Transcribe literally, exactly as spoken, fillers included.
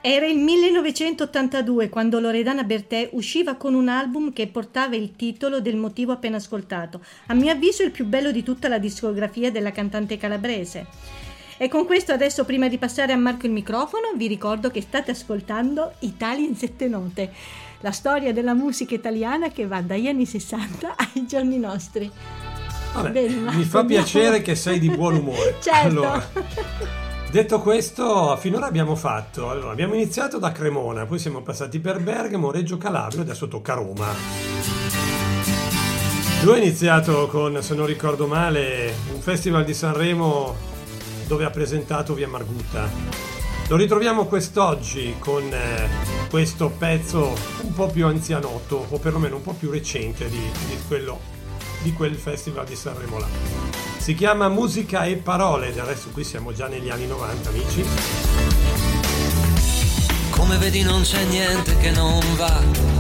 Era il millenovecentottantadue quando Loredana Bertè usciva con un album che portava il titolo del motivo appena ascoltato, a mio avviso il più bello di tutta la discografia della cantante calabrese. E con questo adesso, prima di passare a Marco il microfono, vi ricordo che state ascoltando Italia in sette note, la storia della musica italiana che va dagli anni sessanta ai giorni nostri. Vabbè, Bene, mi fa andiamo. piacere che sei di buon umore. Certo. Allora, detto questo, finora abbiamo fatto, allora, abbiamo iniziato da Cremona, poi siamo passati per Bergamo, Reggio Calabria, adesso tocca Roma. Lui ha iniziato con, se non ricordo male, un festival di Sanremo dove ha presentato Via Margutta. Lo ritroviamo quest'oggi con eh, questo pezzo un po' più anzianotto, o perlomeno un po' più recente di, di quello di quel festival di Sanremo là. Si chiama Musica e Parole, del resto qui siamo già negli anni novanta, amici. Come vedi non c'è niente che non va,